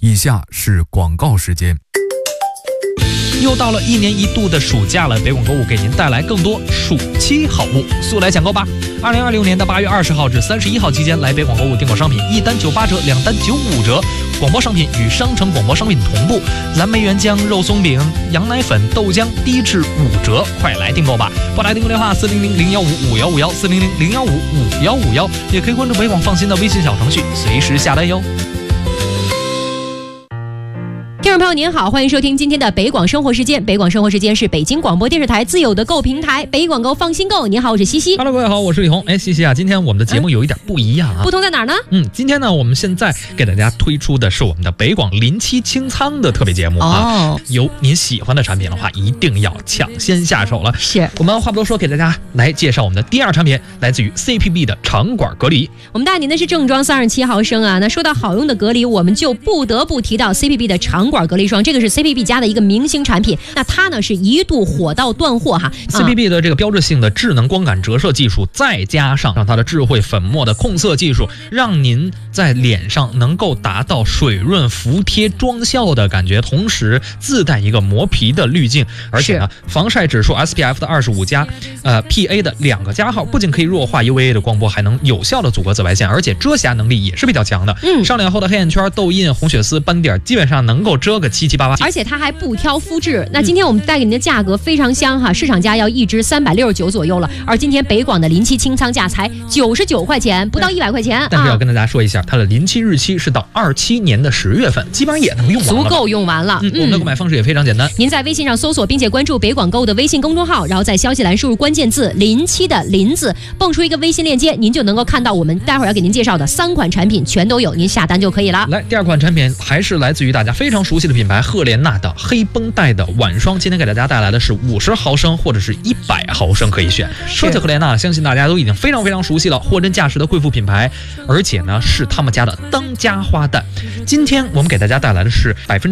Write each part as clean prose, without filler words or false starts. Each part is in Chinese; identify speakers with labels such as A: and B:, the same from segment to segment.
A: 以下是广告时间。
B: 又到了1年1度的暑假了，北广购物给您带来更多暑期好物，速来抢购吧！2026年的8月20号至31号期间，来北广购物订购商品，1单98折，2单95折。广播商品与商城广播商品同步，蓝莓原浆、肉松饼、羊奶粉、豆浆低至5折，快来订购吧！拨打订购电话400-015-5151，400-015-5151，也可以关注北广放心的微信小程序，随时下单哟。
C: 听众朋友您好，欢迎收听今天的北广生活时间。北广生活时间是北京广播电视台自有的购平台，北广购放心购。您好，我是西西。
B: Hello， 各位好，我是李红。西西啊，今天我们的节目有一点不一样啊。
C: 不同在哪儿呢？
B: 今天呢，我们现在给大家推出的是我们的北广临期清仓的特别节目啊。有您喜欢的产品的话，一定要抢先下手了。
C: 是
B: 我们话不多说，给大家来介绍我们的第2产品，来自于 CPB 的肠管隔离。
C: 我们带您的是正装37毫升啊。那说到好用的隔离，我们就不得不提到 CPB 的肠管隔离霜，这个是 CPB 家的一个明星产品，那它呢是一度火到断货哈。
B: CPB 的这个标志性的智能光感折射技术，再加上它的智慧粉末的控色技术，让您在脸上能够达到水润服帖妆效的感觉，同时自带一个磨皮的滤镜，而且呢防晒指数 SPF 的25+PA 的2个加号，不仅可以弱化 UVA 的光波，还能有效的阻隔紫外线，而且遮瑕能力也是比较强的。上脸后的黑眼圈、痘印、红血丝、斑点基本上能够遮个7七8八。
C: 而且它还不挑肤质。那今天我们带给您的价格非常香哈，市场价要1支369左右了，而今天北广的临期清仓价才99块钱，不到100块钱。
B: 但是要跟大家说一下，它的临期日期是到27年的10月份，基本上也能用完了，
C: 足够用完了。
B: 我们的购买方式也非常简单，
C: 您在微信上搜索并且关注北广购物的微信公众号，然后在消息栏输入关键字临期的临字，蹦出一个微信链接，您就能够看到我们待会儿要给您介绍的3款产品全都有，您下单就可以了。
B: 来，第2款产品还是来自于大家非常熟悉的品牌赫莲娜的黑绷带的晚霜，今天给大家带来的是50毫升或者是100毫升可以选。说起赫莲娜，相信大家都已经非常非常熟悉了，货真价实的贵妇品牌，而且呢是他们家的当家花旦。今天我们给大家带来的是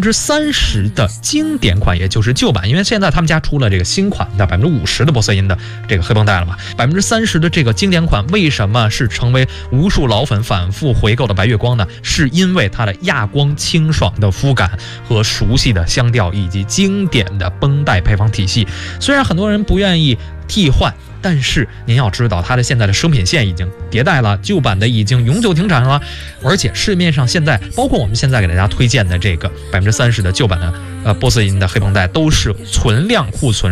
B: 30%的经典款，也就是旧版，因为现在他们家出了这个新款的50%的玻色因的这个黑绷带了嘛。30%的这个经典款为什么是成为无数老粉反复回购的白月光呢？是因为它的亚光清爽的肤感和熟悉的香调以及经典的绷带配方体系。虽然很多人不愿意替换，但是您要知道它的现在的生品线已经迭代了，旧版的已经永久停产了，而且市面上现在包括我们现在给大家推荐的这个30%的旧版的玻色因的黑绷带都是存量库存。